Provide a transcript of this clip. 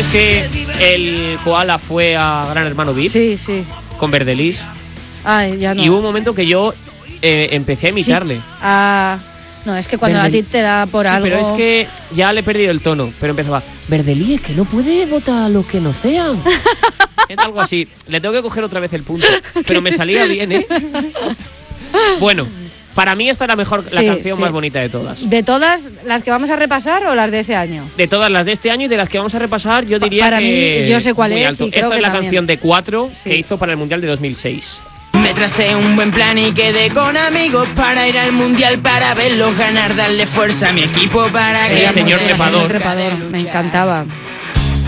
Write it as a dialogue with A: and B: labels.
A: que el koala fue a Gran Hermano VIP?
B: Sí, sí.
A: Con Verdelis.
B: Ay, ya no.
A: Y hubo un momento que yo empecé a imitarle.
B: Sí. No, es que cuando a ti te da por algo...
A: pero es que ya le he perdido el tono. Pero empezaba, Verdelí, es que no puede votar a los que no sean. Es algo así. Le tengo que coger otra vez el punto. Pero me salía bien, ¿eh? Bueno, para mí esta es la canción más bonita de todas.
B: ¿De todas las que vamos a repasar o las de ese año?
A: De todas las de este año y de las que vamos a repasar, yo diría
B: para
A: que...
B: mí, yo sé cuál es.
A: Alto.
B: Y creo
A: esta
B: que
A: es la
B: también.
A: canción de 4 que hizo para el Mundial de 2006.
C: Me tracé un buen plan y quedé con amigos para ir al mundial, para verlos ganar, darle fuerza a mi equipo para que...
A: El señor trepador.
B: Me encantaba.